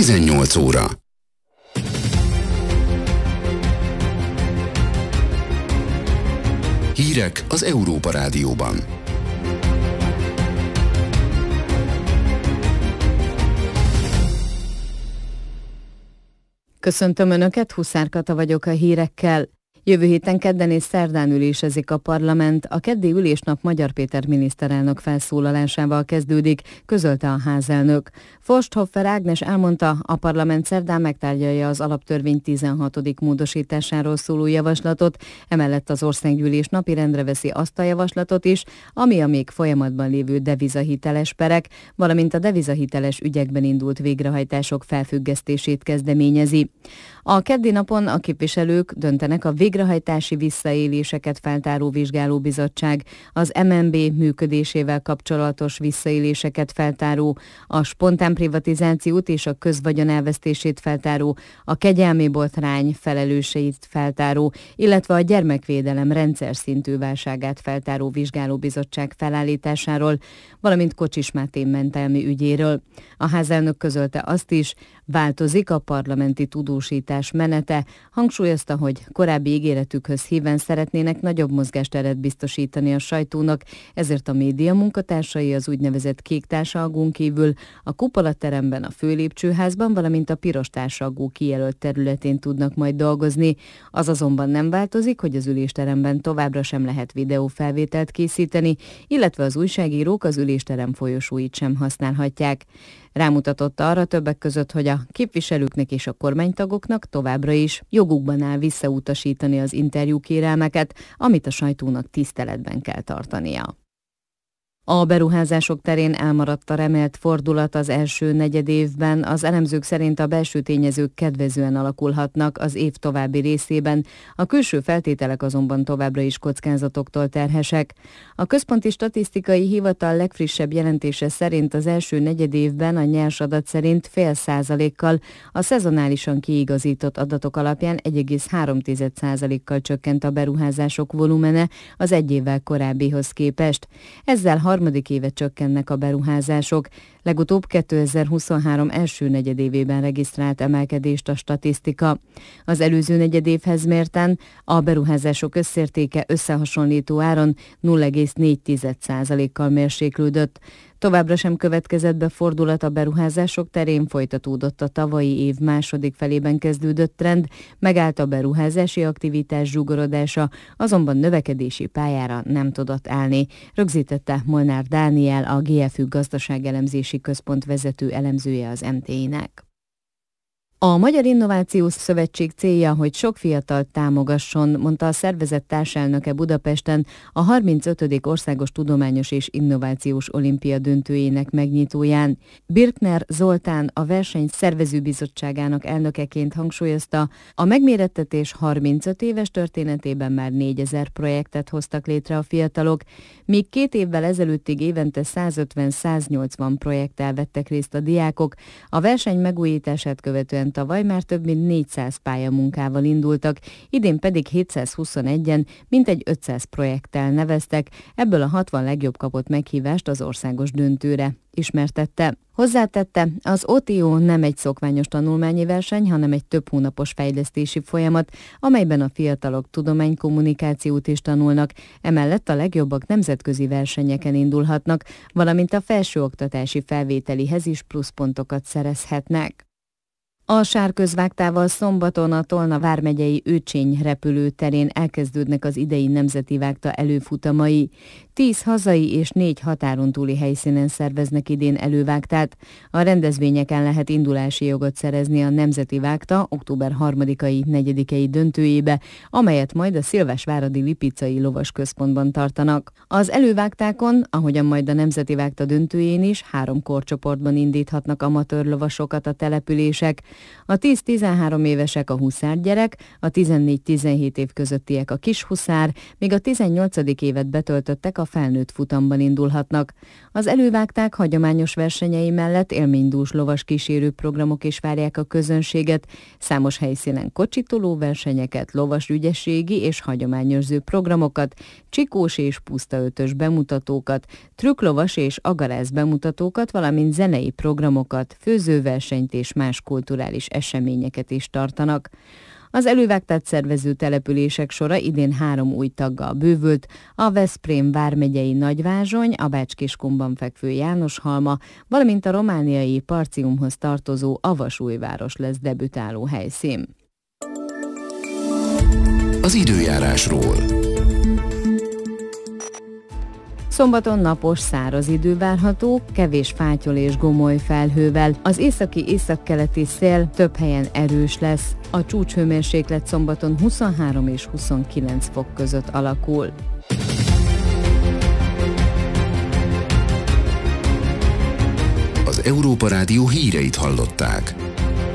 18 óra. Hírek az Európa Rádióban. Köszöntöm Önöket, Huszár Kata vagyok a hírekkel. Jövő héten kedden és szerdán ülésezik a parlament. A keddi ülésnap Magyar Péter miniszterelnök felszólalásával kezdődik, közölte a házelnök. Forsthoffer Ágnes elmondta, a parlament szerdán megtárgyalja az alaptörvény 16. módosításáról szóló javaslatot, emellett az országgyűlés napirendre veszi azt a javaslatot is, ami a még folyamatban lévő devizahiteles perek, valamint a devizahiteles ügyekben indult végrehajtások felfüggesztését kezdeményezi. A keddi napon a képviselők döntenek a végrehajtási visszaéléseket feltáró vizsgálóbizottság, az MNB működésével kapcsolatos visszaéléseket feltáró, a spontán privatizációt és a közvagyon elvesztését feltáró, a kegyelmi botrány felelőseit feltáró, illetve a gyermekvédelem rendszer szintű válságát feltáró vizsgálóbizottság felállításáról, valamint Kocsis Máté mentelmi ügyéről. A házelnök közölte azt is, változik a parlamenti tudósítás menete, hangsúlyozta, hogy korábbi ígéretükhöz híven szeretnének nagyobb mozgásteret biztosítani a sajtónak, ezért a média munkatársai az úgynevezett kék társalgón kívül a kupolateremben, a főlépcsőházban, valamint a piros társalgó kijelölt területén tudnak majd dolgozni. Az azonban nem változik, hogy az ülésteremben továbbra sem lehet videófelvételt készíteni, illetve az újságírók az ülésterem folyosóit sem használhatják. Rámutatott arra többek között, hogy a képviselőknek és a kormánytagoknak továbbra is jogukban áll visszautasítani az interjúkérelmeket, amit a sajtónak tiszteletben kell tartania. A beruházások terén elmaradt a remélt fordulat az első negyedévben, az elemzők szerint a belső tényezők kedvezően alakulhatnak az év további részében, a külső feltételek azonban továbbra is kockázatoktól terhesek. A Központi Statisztikai Hivatal legfrissebb jelentése szerint az első negyedévben a nyers adat szerint 0,5%-kal, a szezonálisan kiigazított adatok alapján 1,3%-kal csökkent a beruházások volumene az egy évvel korábbihoz képest. Ezzel harmadik éve csökkennek a beruházások. Legutóbb 2023 első negyedévében regisztrált emelkedést a statisztika. Az előző negyedévhez mérten a beruházások összértéke összehasonlító áron 0,4%-kal mérséklődött. Továbbra sem következett be fordulat a beruházások terén, folytatódott a tavalyi év második felében kezdődött trend, megállt a beruházási aktivitás zsugorodása, azonban növekedési pályára nem tudott állni, rögzítette Molnár Dániel, a GFÜ Gazdaságelemzési Központ vezető elemzője az MTI-nek. A Magyar Innovációs Szövetség célja, hogy sok fiatalt támogasson, mondta a szervezet társelnöke Budapesten a 35. Országos Tudományos és Innovációs Olimpia döntőjének megnyitóján. Birkner Zoltán, a verseny szervezőbizottságának elnökeként hangsúlyozta, a megmérettetés 35 éves történetében már 4000 projektet hoztak létre a fiatalok, míg 2 évvel ezelőttig évente 150-180 projekttel vettek részt a diákok, a verseny megújítását követően tavaly már több mint 400 pályamunkával indultak, idén pedig 721-en, mintegy 500 projekttel neveztek, ebből a 60 legjobb kapott meghívást az országos döntőre, ismertette. Hozzátette, az OTO nem egy szokványos tanulmányi verseny, hanem egy több hónapos fejlesztési folyamat, amelyben a fiatalok tudománykommunikációt is tanulnak, emellett a legjobbak nemzetközi versenyeken indulhatnak, valamint a felsőoktatási felvételihez is pluszpontokat szerezhetnek. A sárközvágtával szombaton a Tolna vármegyei Őcsény repülőterén elkezdődnek az idei nemzeti vágta előfutamai. 10 hazai és 4 határon túli helyszínen szerveznek idén elővágtát. A rendezvényeken lehet indulási jogot szerezni a nemzeti vágta október 3-ai, 4-ei döntőjébe, amelyet majd a Szilvásváradi Lipicai Lovasközpontban tartanak. Az elővágtákon, ahogyan majd a nemzeti vágta döntőjén is, 3 korcsoportban indíthatnak amatőr lovasokat a települések. A 10-13 évesek a huszárgyerek, a 14-17 év közöttiek a kishuszár, míg a 18. évet betöltöttek a felnőtt futamban indulhatnak. Az elővágták hagyományos versenyei mellett élménydús lovas kísérő programok is várják a közönséget, számos helyszínen kocsitoló versenyeket, lovas ügyességi és hagyományőrző programokat, csikós és pusztaötös bemutatókat, trükklovas és agarász bemutatókat, valamint zenei programokat, főzőversenyt és más kulturális eseményeket is tartanak. Az elővágtát szervező települések sora idén 3 új taggal bővült, a Veszprém vármegyei Nagyvázsony, a Bács-Kiskunban fekvő Jánoshalma, valamint a romániai Parciumhoz tartozó Avasújváros lesz debütáló helyszín. Az időjárásról. Szombaton napos, száraz idő várható, kevés fátyol és gomoly felhővel. Az északi-északkeleti szél több helyen erős lesz. A csúcshőmérséklet szombaton 23 és 29 fok között alakul. Az Európa Rádió híreit hallották.